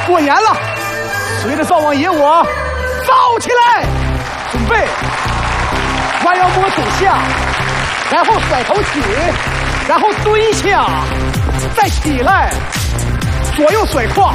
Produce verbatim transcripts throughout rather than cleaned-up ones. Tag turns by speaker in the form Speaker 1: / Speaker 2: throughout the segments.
Speaker 1: 过年了，随着灶王爷我造起来，准备弯腰摸头下，然后甩头起，然后蹲下，再起来，左右甩胯，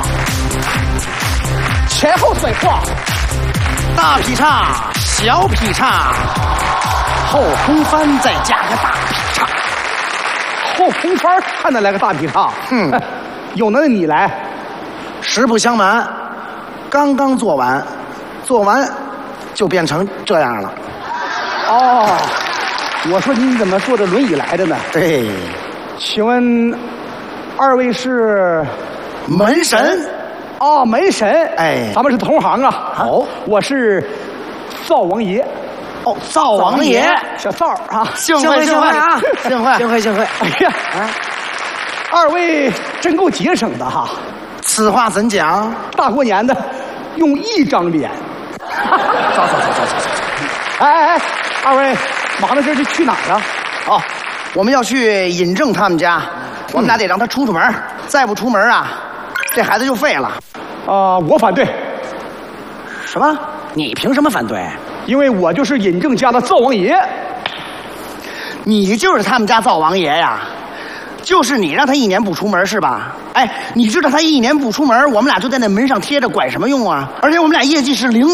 Speaker 1: 前后甩胯，
Speaker 2: 大劈叉，小劈叉，后空翻再加个大劈叉，
Speaker 1: 后空翻还能来个大劈叉？
Speaker 2: 嗯，
Speaker 1: 有能耐你来。
Speaker 2: 实不相瞒，刚刚做完，做完就变成这样了。
Speaker 1: 哦，我说你怎么坐着轮椅来的呢？
Speaker 2: 对，
Speaker 1: 请问二位是
Speaker 2: 门神。
Speaker 1: 哦，门神。
Speaker 2: 哎，
Speaker 1: 咱们是同行啊。
Speaker 2: 好，
Speaker 1: 我是灶王爷。
Speaker 2: 哦，灶王爷，
Speaker 1: 小灶啊，
Speaker 2: 幸会幸会啊，幸会幸会幸会。
Speaker 1: 哎呀，啊，二位真够节省的哈。
Speaker 2: 此话怎讲？
Speaker 1: 大过年的，用一张脸。
Speaker 2: 走走走走走走。
Speaker 1: 哎哎哎，二位忙着这是去哪儿啊？
Speaker 2: 哦，我们要去尹正他们家，我们俩得让他出出门，再不出门啊，这孩子就废了。
Speaker 1: 啊、呃，我反对。
Speaker 2: 什么？你凭什么反对？
Speaker 1: 因为我就是尹正家的灶王爷。
Speaker 2: 你就是他们家灶王爷呀？就是你让他一年不出门是吧？哎，你知道他一年不出门，我们俩就在那门上贴着，管什么用啊？而且我们俩业绩是零。